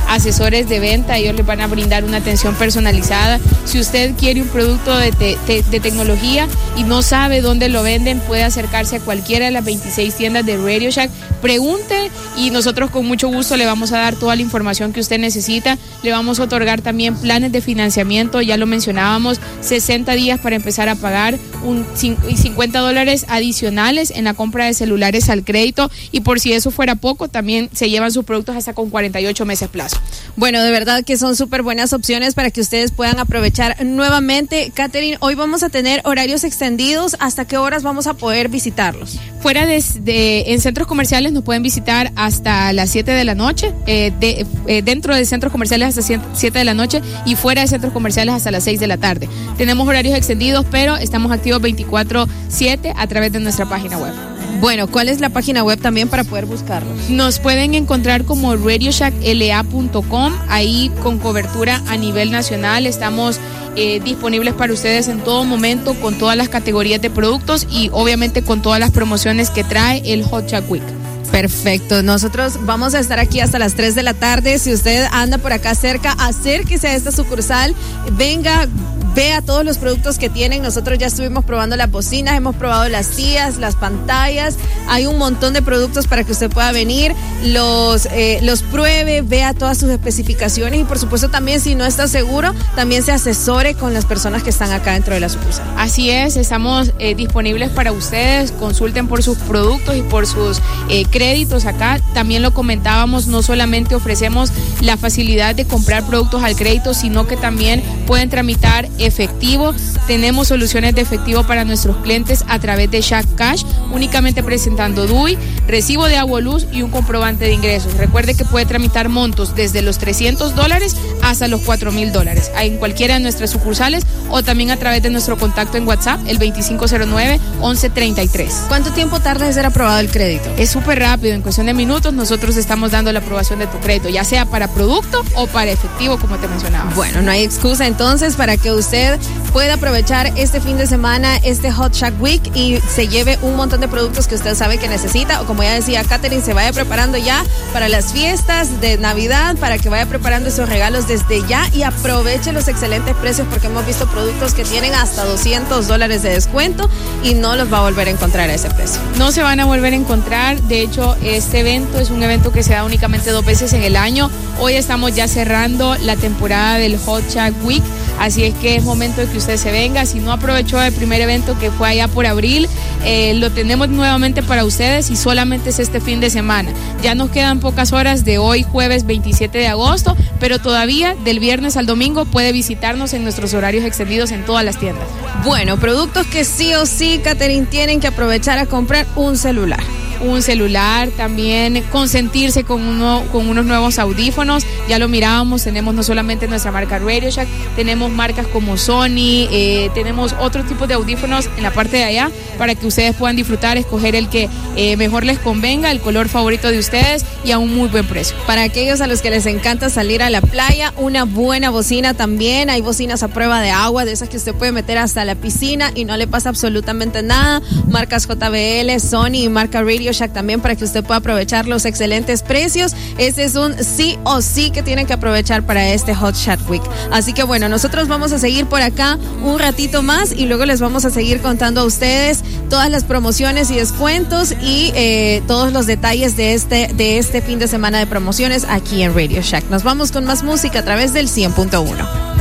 asesores de venta, ellos les van a brindar una atención personalizada. Si usted quiere un producto de tecnología y no sabe dónde lo venden, puede acercarse a cualquiera de las 26 tiendas de Radio Shack, pregunte y nosotros con mucho gusto le vamos a dar toda la información que usted necesita. Le vamos a otorgar también planes de financiamiento, ya lo mencionábamos, 60 días para empezar a pagar, y $50 adicionales en la compra de celulares al crédito, y por si eso fuera poco, también se llevan sus productos hasta con 48 meses plazo. Bueno, de verdad que son súper buenas opciones para que ustedes puedan aprovechar nuevamente. Catherine, hoy vamos a tener horarios extendidos. ¿Hasta qué horas vamos a poder visitarlos? Fuera en centros comerciales nos pueden visitar hasta las 7 de la noche, dentro de centros comerciales hasta 7 de la noche y fuera de centros comerciales hasta las 6 de la tarde. Tenemos horarios extendidos, pero estamos activos 24/7 a través de nuestra página web. Bueno, ¿cuál es la página web también para poder buscarlos? Nos pueden encontrar como RadioShackLA.com, ahí con cobertura a nivel nacional. Estamos disponibles para ustedes en todo momento con todas las categorías de productos y obviamente con todas las promociones que trae el Hot Shack Week. Perfecto, nosotros vamos a estar aquí hasta las 3 de la tarde. Si usted anda por acá cerca, acérquese a esta sucursal, venga, vea todos los productos que tienen. Nosotros ya estuvimos probando las bocinas, hemos probado las sillas, las pantallas. Hay un montón de productos para que usted pueda venir, los pruebe, vea todas sus especificaciones y por supuesto también, si no está seguro, también se asesore con las personas que están acá dentro de la sucursal. Así es, estamos disponibles para ustedes. Consulten por sus productos y por sus créditos acá. También lo comentábamos, no solamente ofrecemos la facilidad de comprar productos al crédito, sino que también pueden tramitar efectivo. Tenemos soluciones de efectivo para nuestros clientes a través de Shack Cash, únicamente presentando DUI, recibo de agua o luz y un comprobante de ingresos. Recuerde que puede tramitar montos desde los $300 hasta los $4,000 en cualquiera de nuestras sucursales o también a través de nuestro contacto en WhatsApp, el 2509-1133. ¿Cuánto tiempo tarda en ser aprobado el crédito? Es súper rápido, en cuestión de minutos nosotros estamos dando la aprobación de tu crédito, ya sea para producto o para efectivo, como te mencionaba. Bueno, no hay excusa entonces para que usted pueda aprovechar este fin de semana, este Hot Shack Week, y se lleve un montón de productos que usted sabe que necesita, o como ya decía Catherine, se vaya preparando ya para las fiestas de Navidad, para que vaya preparando esos regalos desde ya y aproveche los excelentes precios, porque hemos visto productos que tienen hasta $200 de descuento y no los va a volver a encontrar a ese precio. No se van a volver a encontrar. De hecho, este evento es un evento que se da únicamente 2 veces en el año. Hoy estamos ya cerrando la temporada del Hot Shack Week, así es que es momento de que usted se venga. Si no aprovechó el primer evento que fue allá por abril, lo tenemos nuevamente para ustedes y solamente es este fin de semana. Ya nos quedan pocas horas de hoy, jueves 27 de agosto, pero todavía del viernes al domingo puede visitarnos en nuestros horarios extendidos en todas las tiendas. Bueno, productos que sí o sí, Catherine, tienen que aprovechar a comprar un celular. También consentirse con unos nuevos audífonos. Ya lo mirábamos, tenemos no solamente nuestra marca Radio Shack, tenemos marcas como Sony, tenemos otro tipo de audífonos en la parte de allá para que ustedes puedan disfrutar, escoger el que mejor les convenga, el color favorito de ustedes y a un muy buen precio. Para aquellos a los que les encanta salir a la playa, una buena bocina también. Hay bocinas a prueba de agua, de esas que usted puede meter hasta la piscina y no le pasa absolutamente nada. Marcas JBL, Sony y marca Radio Shack también, para que usted pueda aprovechar los excelentes precios. Ese es un sí o sí que tienen que aprovechar para este Hot Shack Week. Así que bueno, nosotros vamos a seguir por acá un ratito más y luego les vamos a seguir contando a ustedes todas las promociones y descuentos y todos los detalles de este fin de semana de promociones aquí en Radio Shack. Nos vamos con más música a través del 100.1.